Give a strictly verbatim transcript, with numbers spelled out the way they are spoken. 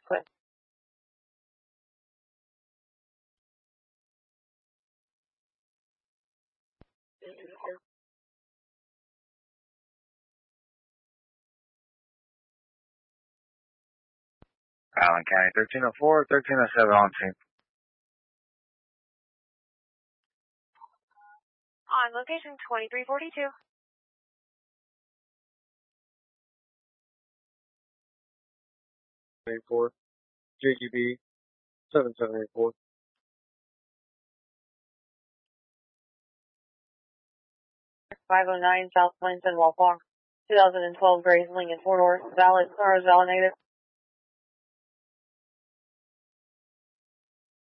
But Allen County, thirteen oh four, thirteen oh seven on scene. on location twenty-three forty-two. eighty-four, J G B, seven seven eight four. five oh nine South Plainton, Walpong. twenty twelve Grays Lincoln, four doors, valid, Stars, valid negative.